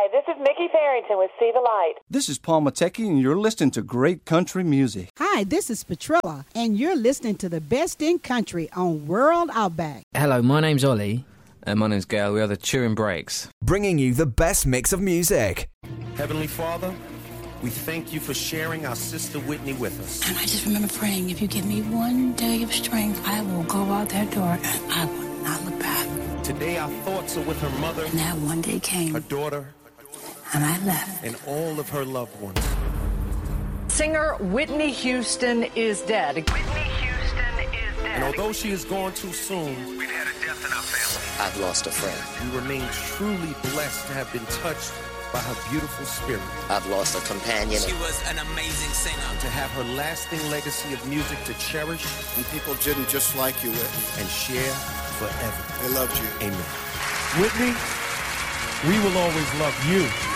Hi, this is Mickey Farrington with See the Light. This is Paul Matecki, and you're listening to great country music. Hi, this is Petrilla, and you're listening to the best in country on World Outback. Hello, my name's Ollie. And my name's Gail. We are the Turin Breaks. Bringing you the best mix of music. Heavenly Father, we thank you for sharing our sister Whitney with us. And I just remember praying, if you give me one day of strength, I will go out that door and I will not look back. Today our thoughts are with her mother. And that one day came. Her daughter. And I left. And all of her loved ones. Singer Whitney Houston is dead. Whitney Houston is dead. And although she is gone too soon, we've had a death in our family. I've lost a friend. We remain truly blessed to have been touched by her beautiful spirit. I've lost a companion. She was an amazing singer. And to have her lasting legacy of music to cherish. And people didn't just like you, Whitney. And share forever. They loved you. Amen. Whitney, we will always love you.